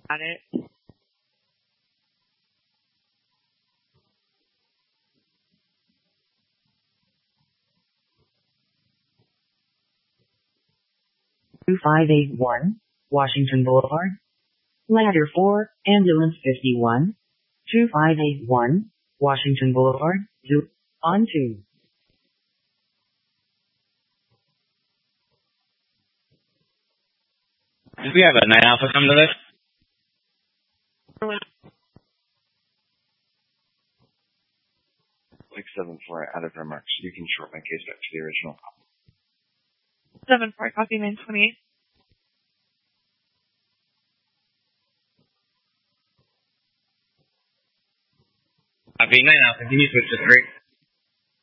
Got it. Two 581, Washington Boulevard. Ladder 4, Ambulance 51. 2581, Washington Boulevard, on 2. Did we have a 9 Alpha come to this? Like 7-4 out of remarks. You can short my case back to the original. 7-4, copy 928. Copy 9 Alpha, can you switch to 3?